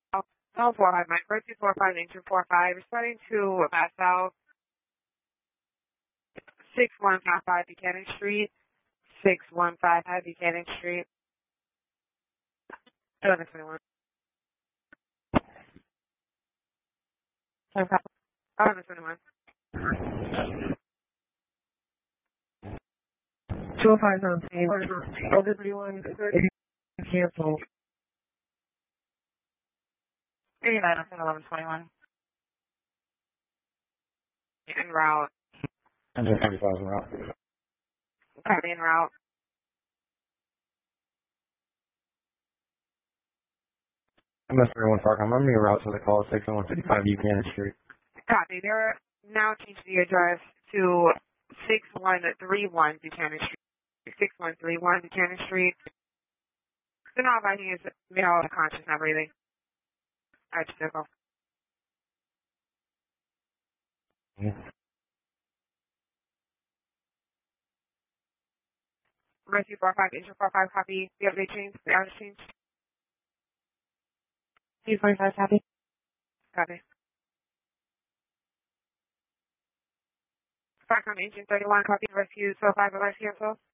Zone 45, Mike. First 45, engine 45, responding to pass out 6155 Buchanan Street. 6155 Buchanan Street. 1121. 1121. 205 on scene. Over 31, cancel. 89 on 1121. En route. 175 en route. Copy en route. MS31 Farcom, I'm en route to the call 6155 Buchanan Street. Copy. They're now changed the address to 6131 Buchanan Street. 6131 Buchanan Street. The now advising is male unconscious, not breathing. Alright, just go. Rescue 45, engine 45, copy. The update change, the outage change. C45, copy. Copy. Farcom, engine 31, copy. Rescue 05, advice cancel.